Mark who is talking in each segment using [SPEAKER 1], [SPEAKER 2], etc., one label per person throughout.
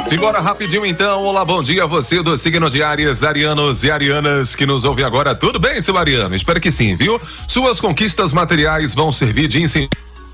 [SPEAKER 1] Simbora rapidinho então. Olá, bom dia a você do signo de Áries, arianos e arianas que nos ouvem agora. Tudo bem, seu ariano? Espero que sim, viu? Suas conquistas materiais vão servir de incentivo.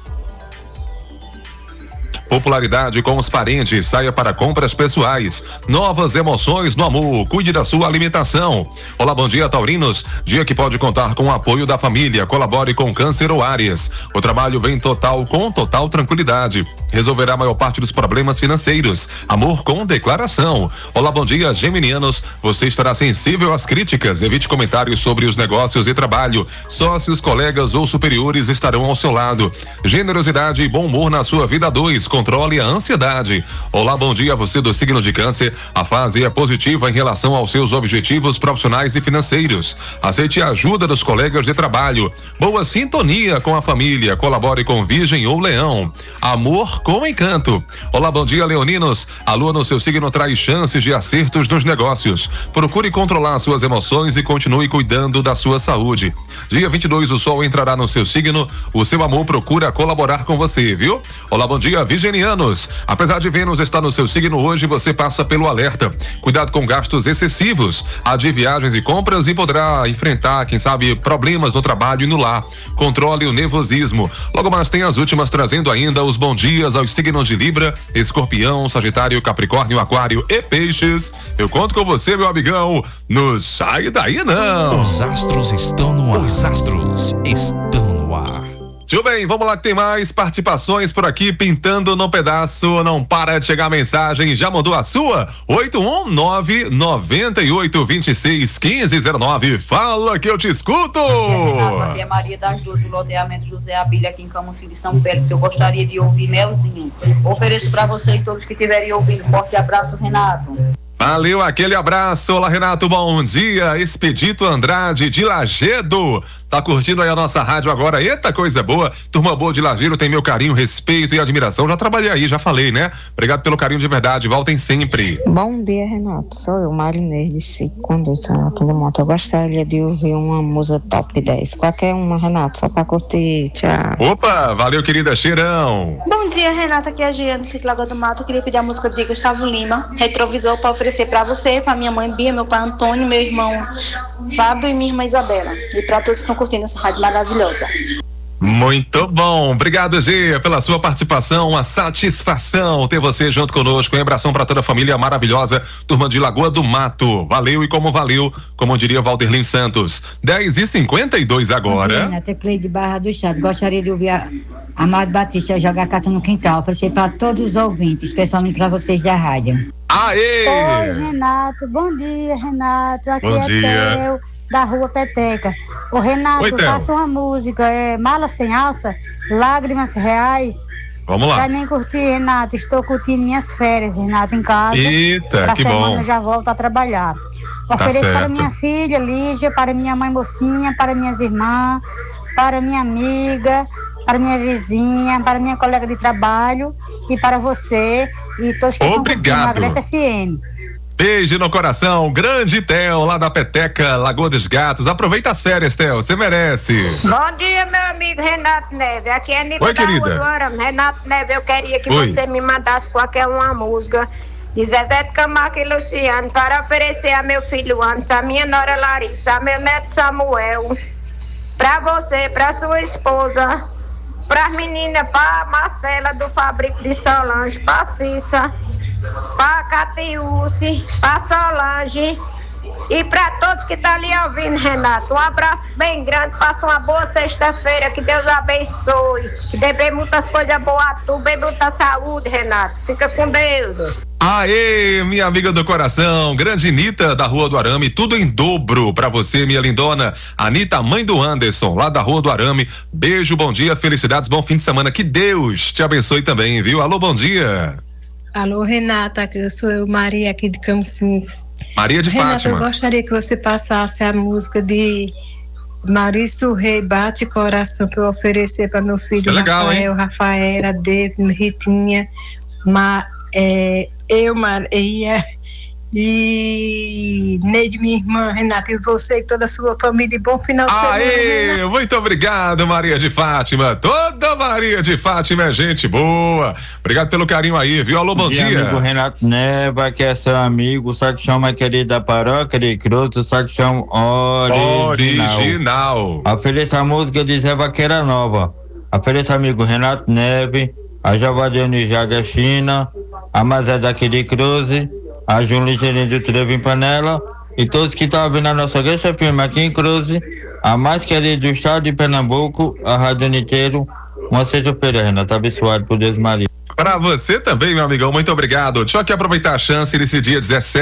[SPEAKER 1] Popularidade com os parentes, saia para compras pessoais, novas emoções no amor, cuide da sua alimentação. Olá, bom dia, taurinos, dia que pode contar com o apoio da família, colabore com Câncer ou Áries. O trabalho vem com total tranquilidade, resolverá a maior parte dos problemas financeiros, amor com declaração. Olá, bom dia, geminianos, você estará sensível às críticas, evite comentários sobre os negócios e trabalho, sócios, colegas ou superiores estarão ao seu lado. Generosidade e bom humor na sua vida 2, controle a ansiedade. Olá, bom dia a você do signo de Câncer. A fase é positiva em relação aos seus objetivos profissionais e financeiros. Aceite a ajuda dos colegas de trabalho. Boa sintonia com a família. Colabore com Virgem ou Leão. Amor com encanto. Olá, bom dia, leoninos. A lua no seu signo traz chances de acertos nos negócios. Procure controlar suas emoções e continue cuidando da sua saúde. Dia 22, o sol entrará no seu signo. O seu amor procura colaborar com você, viu? Olá, bom dia, virginianos. Apesar de Vênus estar no seu signo hoje, você passa pelo alerta. Cuidado com gastos excessivos, adie viagens e compras e poderá enfrentar, quem sabe, problemas no trabalho e no lar. Controle o nervosismo. Logo mais tem as últimas trazendo ainda os bons dias aos signos de Libra, Escorpião, Sagitário, Capricórnio, Aquário e Peixes. Eu conto com você, meu amigão. No Sai Daí Não.
[SPEAKER 2] Os astros estão no ar. Os astros estão no ar.
[SPEAKER 1] Tudo bem, vamos lá que tem mais participações por aqui, pintando no pedaço, não para de chegar a mensagem, já mandou a sua? 819-9826-1509, fala que eu te escuto!
[SPEAKER 3] Aqui é Maria das Dores, do loteamento José Abílio, aqui em Camusim de São Félix. Eu gostaria de ouvir Melzinho. Ofereço para você e todos que estiverem ouvindo. Forte abraço, Renato.
[SPEAKER 1] Valeu, aquele abraço. Olá, Renato, bom dia. Expedito Andrade de Lagedo tá curtindo aí a nossa rádio agora. Eita, coisa boa. Turma boa de Lagedo tem meu carinho, respeito e admiração. Já trabalhei aí, já falei, né? Obrigado pelo carinho de verdade. Voltem sempre.
[SPEAKER 4] Bom dia, Renato. Sou eu, Marinês de Cico Conduz, Renato do Monte. Eu gostaria de ouvir uma música top 10. Qualquer uma, Renato, só pra curtir. Tchau.
[SPEAKER 1] Opa, valeu, querida. Cheirão.
[SPEAKER 5] Bom dia, Renata. Aqui é a Giana do Sítio Lagoa do Mato. Eu queria pedir a música de Gustavo Lima, Retrovisor, pra oferecer pra você, pra minha mãe Bia, meu pai Antônio, meu irmão Fábio e minha irmã Isabela. E pra todos que estão curtindo essa rádio maravilhosa.
[SPEAKER 1] Muito bom, obrigado, Gê, pela sua participação, uma satisfação ter você junto conosco. Um abração para toda a família maravilhosa, turma de Lagoa do Mato. Valeu, como diria Valderlin Santos. 10h52 agora.
[SPEAKER 6] Até Cleide Barra do Estado, gostaria de ouvir a Amado Batista jogar carta no quintal, oferecer para todos os ouvintes, especialmente para vocês da rádio.
[SPEAKER 1] Aê!
[SPEAKER 7] Oi, Renato, bom dia, Renato. Aqui
[SPEAKER 1] bom
[SPEAKER 7] é
[SPEAKER 1] dia.
[SPEAKER 7] Theo, da Rua Peteca. Ô, Renato, faça uma música, Mala Sem Alça, Lágrimas Reais.
[SPEAKER 1] Vamos lá.
[SPEAKER 7] Pra mim curtir, Renato, estou curtindo minhas férias, Renato, em casa.
[SPEAKER 1] Eita,
[SPEAKER 7] pra
[SPEAKER 1] que
[SPEAKER 7] semana
[SPEAKER 1] bom.
[SPEAKER 7] Eu já volto a trabalhar. Ofereço para minha filha, Lígia, para minha mãe Mocinha, para minhas irmãs, para minha amiga, para minha vizinha, para minha colega de trabalho e para você e todos que estão curtindo a Agreste FM.
[SPEAKER 1] Beijo no coração, grande Theo, lá da Peteca, Lagoa dos Gatos. Aproveita as férias, Theo, você merece.
[SPEAKER 8] Bom dia, meu amigo Renato Neve. Aqui é Nica da Rua do Arame. Renato Neve, eu queria que você me mandasse qualquer uma música de Zezé de Camargo e Luciano para oferecer a meu filho Anderson, a minha nora Larissa, a meu neto Samuel, para você, para sua esposa, para as meninas, para Marcela do Fabrico de Solange, para Cissa, para Catiúce, para Solange e para todos que estão ali ouvindo, Renato. Um abraço bem grande, passa uma boa sexta-feira, que Deus abençoe, que dê bem muitas coisas boas a tu, bem muita saúde, Renato. Fica com Deus.
[SPEAKER 1] Aê, minha amiga do coração, grande Nita da Rua do Arame, tudo em dobro pra você, minha lindona. Anita, mãe do Anderson, lá da Rua do Arame. Beijo, bom dia, felicidades, bom fim de semana, que Deus te abençoe também, viu? Alô, bom dia.
[SPEAKER 9] Alô, Renata, eu sou eu, Maria, aqui de Camucins.
[SPEAKER 1] Maria de
[SPEAKER 9] Renata,
[SPEAKER 1] Fátima.
[SPEAKER 9] eu gostaria que você passasse a música de Maurício Rei, Bate Coração, que eu oferecer para meu filho.
[SPEAKER 1] Isso é legal,
[SPEAKER 9] Rafael,
[SPEAKER 1] hein?
[SPEAKER 9] Rafaela, David, Ritinha, eu, Maria E Neide, minha irmã, Renata, e você e toda a sua família, bom final de semana.
[SPEAKER 1] Aê, muito obrigado, Maria de Fátima. Toda Maria de Fátima é gente boa. Obrigado pelo carinho aí, viu? Alô, bom dia.
[SPEAKER 10] Amigo Renato Neva, que é seu amigo, só que chama querida paróquia de Cruto, só que chama original. Ofereça a música de Zé Vaqueira Nova. Ofereça amigo Renato Neve, a Javadiane Jaga China, a Mazé daqui de Cruz, a Júlia Gerente do Trevo em Panela e todos que estão ouvindo a nossa grande firma aqui em Cruz, a mais querida do estado de Pernambuco, a Rádio Inteiro. Uma sexta-feira, Renato, abençoado por Deus Maria.
[SPEAKER 1] Para você também, meu amigão, muito obrigado. Deixa eu aqui aproveitar a chance nesse dia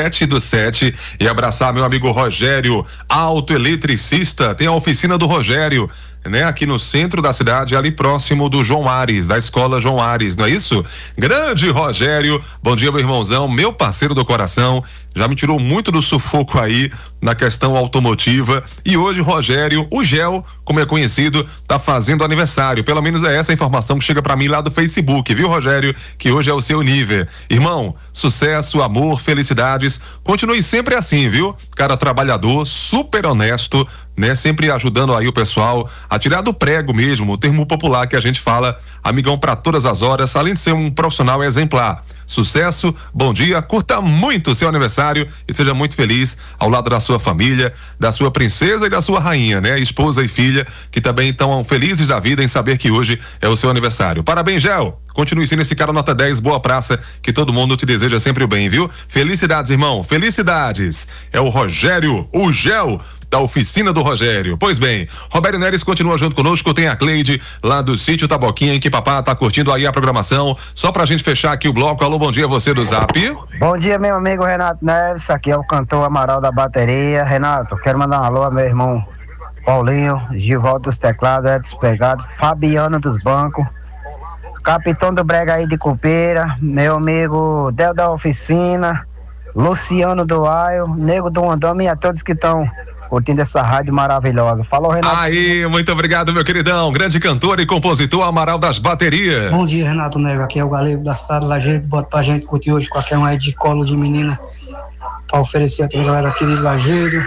[SPEAKER 1] 17/7 e abraçar meu amigo Rogério, autoeletricista. Tem a oficina do Rogério, né? Aqui no centro da cidade, ali próximo do João Ares, da escola João Ares, não é isso? Grande Rogério, bom dia, meu irmãozão, meu parceiro do coração, já me tirou muito do sufoco aí na questão automotiva e hoje Rogério, o Gel, como é conhecido, tá fazendo aniversário, pelo menos é essa a informação que chega pra mim lá do Facebook, viu, Rogério? Que hoje é o seu nível. Irmão, sucesso, amor, felicidades, continue sempre assim, viu? Cara trabalhador, super honesto, né? Sempre ajudando aí o pessoal a tirar do prego mesmo, o termo popular que a gente fala, amigão pra todas as horas, além de ser um profissional exemplar. Sucesso, bom dia, curta muito o seu aniversário e seja muito feliz ao lado da sua família, da sua princesa e da sua rainha, né? Esposa e filha, que também estão felizes da vida em saber que hoje é o seu aniversário. Parabéns, Gel! Continue sendo esse cara nota 10, boa praça, que todo mundo te deseja sempre o bem, viu? Felicidades, irmão, felicidades! É o Rogério, o Gel, da oficina do Rogério. Pois bem, Roberto Neres continua junto conosco, tem a Cleide lá do sítio Taboquinha, em que papá tá curtindo aí a programação. Só pra gente fechar aqui o bloco, alô, bom dia você do Zap.
[SPEAKER 11] Bom dia, meu amigo Renato Neves, aqui é o cantor Amaral da bateria. Renato, quero mandar um alô ao meu irmão Paulinho, Givaldo dos teclados, Edson Pegado, Fabiano dos bancos, Capitão do Brega aí de Cupeira, meu amigo Del da oficina, Luciano do Aio, Nego do Andome e a todos que estão curtindo essa rádio maravilhosa. Falou, Renato.
[SPEAKER 1] Aí, muito obrigado, meu queridão. Grande cantor e compositor Amaral das baterias.
[SPEAKER 12] Bom dia, Renato Neves. Aqui é o Galego da cidade de Lajeado. Bota pra gente curtir hoje qualquer um aí de colo de menina pra oferecer a toda a galera aqui de Lajeado.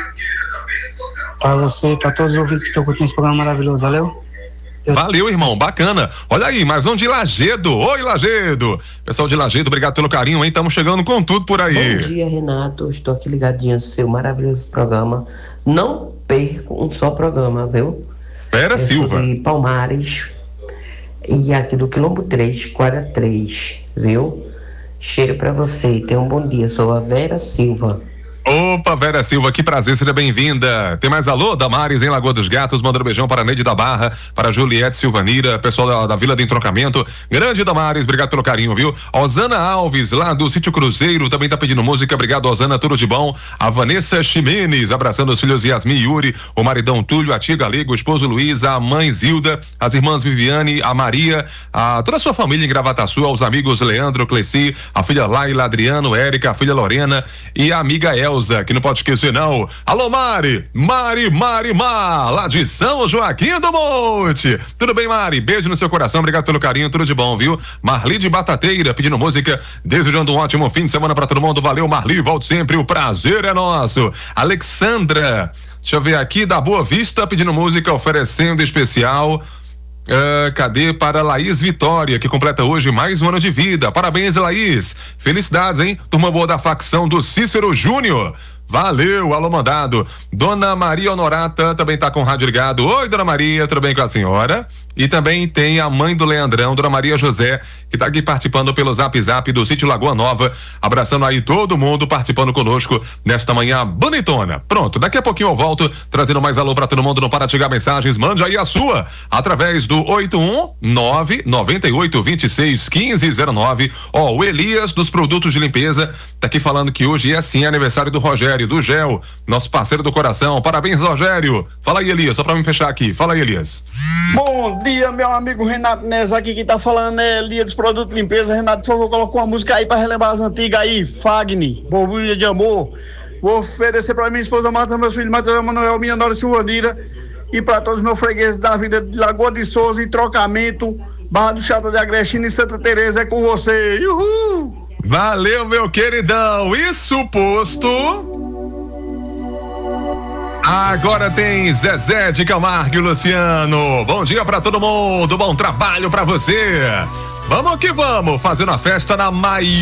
[SPEAKER 12] Pra você, pra todos os ouvintes que estão curtindo esse programa maravilhoso. Valeu?
[SPEAKER 1] Valeu, irmão, bacana. Olha aí, mais um de Lajeado. Oi, Lajeado. Pessoal de Lajeado, obrigado pelo carinho, hein? Estamos chegando com tudo por aí.
[SPEAKER 13] Bom dia, Renato. Estou aqui ligadinho no seu maravilhoso programa. Não perco um só programa, viu?
[SPEAKER 1] Vera Silva.
[SPEAKER 13] De Palmares e aqui do Quilombo 3, Quadra 3, viu? Cheiro pra você. Tenha um bom dia. Sou a Vera Silva.
[SPEAKER 1] Opa, Vera Silva, que prazer, seja bem-vinda. Tem mais alô? Damares em Lagoa dos Gatos, mandando um beijão para a Neide da Barra, para a Juliette Silvanira, pessoal da Vila do Entrocamento. Grande Damares, obrigado pelo carinho, viu? Osana Alves, lá do Sítio Cruzeiro, também tá pedindo música, obrigado, Osana, tudo de bom. A Vanessa Ximenes, abraçando os filhos Yasmin e Yuri, o maridão Túlio, a tia Galego, o esposo Luiz, a mãe Zilda, as irmãs Viviane, a Maria, toda a sua família em Gravataçu, aos amigos Leandro, Cleci, a filha Laila, Adriano, Érica, a filha Lorena e a amiga Elza, que não pode esquecer não. Alô, Mari, lá de São Joaquim do Monte. Tudo bem, Mari? Beijo no seu coração, obrigado pelo carinho, tudo de bom, viu? Marli de Batateira, pedindo música, desejando um ótimo fim de semana pra todo mundo. Valeu, Marli, volte sempre, o prazer é nosso. Alexandra, deixa eu ver aqui, da Boa Vista, pedindo música, oferecendo especial. Cadê para Laís Vitória, que completa hoje mais um ano de vida. Parabéns, Laís. Felicidades, hein? Turma boa da facção do Cícero Júnior. Valeu, alô mandado. Dona Maria Honorata também tá com o rádio ligado. Oi, Dona Maria, tudo bem com a senhora? E também tem a mãe do Leandrão, Dona Maria José, que tá aqui participando pelo Zap Zap do Sítio Lagoa Nova, abraçando aí todo mundo participando conosco nesta manhã bonitona. Pronto, daqui a pouquinho eu volto trazendo mais alô pra todo mundo. Não para de chegar mensagens, mande aí a sua através do 81998261509. O Elias dos produtos de limpeza tá aqui falando que hoje é sim aniversário do Rogério, do Gel, nosso parceiro do coração. Parabéns, Rogério. Fala aí, Elias, só pra me fechar aqui. Fala aí, Elias.
[SPEAKER 14] Bom dia, meu amigo Renato Neves, aqui que tá falando é Elia dos produtos de limpeza. Renato, por favor, coloca uma música aí pra relembrar as antigas aí. Fagner, Borbulha de Amor. Vou oferecer pra minha esposa Marta, meus filhos Matheus, Manuel, minha nora Silvanira, e pra todos os meus fregueses da vida de Lagoa de Souza, em Trocamento, Barra do Chata de Agrestina e Santa Teresa. É com você. Uhul!
[SPEAKER 1] Valeu, meu queridão. Isso posto. Agora tem Zezé de Camargo e Luciano. Bom dia pra todo mundo, bom trabalho pra você. Vamos que vamos, fazendo a festa na maior